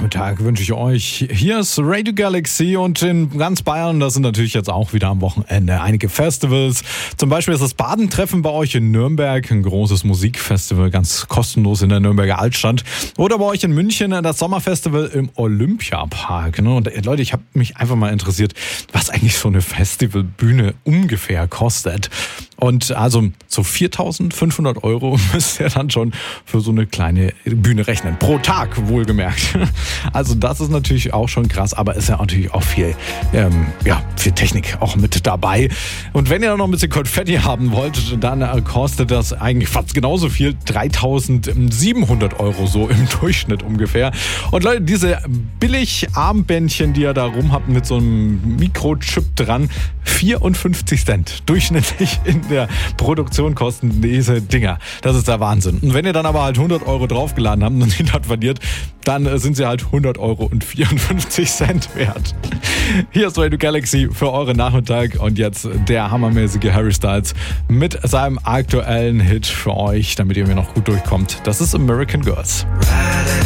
Nachmittag wünsche ich euch. Hier ist Radio Galaxy und in ganz Bayern, da sind natürlich jetzt auch wieder am Wochenende einige Festivals. Zum Beispiel ist das Badentreffen bei euch in Nürnberg, ein großes Musikfestival, ganz kostenlos in der Nürnberger Altstadt. Oder bei euch in München das Sommerfestival im Olympiapark. Und Leute, ich habe mich einfach mal interessiert, was eigentlich so eine Festivalbühne ungefähr kostet. Und also so 4.500 € müsst ihr dann schon für so eine kleine Bühne rechnen. Pro Tag, wohlgemerkt. Also das ist natürlich auch schon krass, aber ist ja natürlich auch viel Technik auch mit dabei. Und wenn ihr noch ein bisschen Konfetti haben wollt, dann kostet das eigentlich fast genauso viel. 3.700 € so im Durchschnitt ungefähr. Und Leute, diese billig Armbändchen, die ihr da rum habt mit so einem Mikrochip dran, 54 Cent durchschnittlich in der Produktion kosten diese Dinger. Das ist der Wahnsinn. Und wenn ihr dann aber halt 100 € draufgeladen habt und die dann verliert, dann sind sie halt 100 € und 54 Cent wert. Hier ist Radio Galaxy für euren Nachmittag und jetzt der hammermäßige Harry Styles mit seinem aktuellen Hit für euch, damit ihr mir noch gut durchkommt. Das ist American Girls.